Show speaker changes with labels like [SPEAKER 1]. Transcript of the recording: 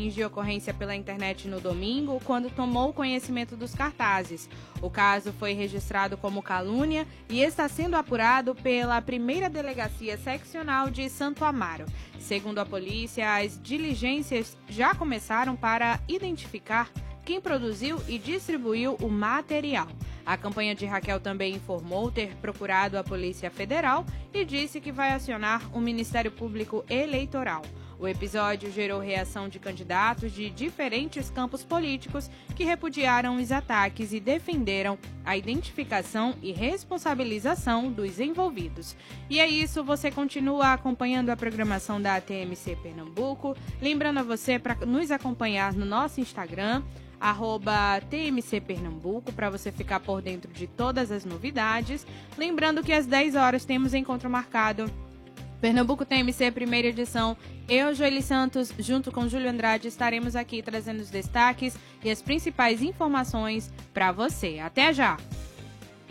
[SPEAKER 1] boletins de ocorrência pela internet no domingo, quando tomou conhecimento dos cartazes. O caso foi registrado como calúnia e está sendo apurado pela primeira delegacia seccional de Santo Amaro. Segundo a polícia, as diligências já começaram para identificar quem produziu e distribuiu o material. A campanha de Raquel também informou ter procurado a Polícia Federal e disse que vai acionar o Ministério Público Eleitoral. O episódio gerou reação de candidatos de diferentes campos políticos que repudiaram os ataques e defenderam a identificação e responsabilização dos envolvidos. E é isso, você continua acompanhando a programação da TMC Pernambuco. Lembrando a você para nos acompanhar no nosso Instagram, @TMC Pernambuco, para você ficar por dentro de todas as novidades. Lembrando que às 10 horas temos encontro marcado Pernambuco TMC, primeira edição. Eu, Joeli Santos, junto com Júlio Andrade, estaremos aqui trazendo os destaques e as principais informações para você. Até já!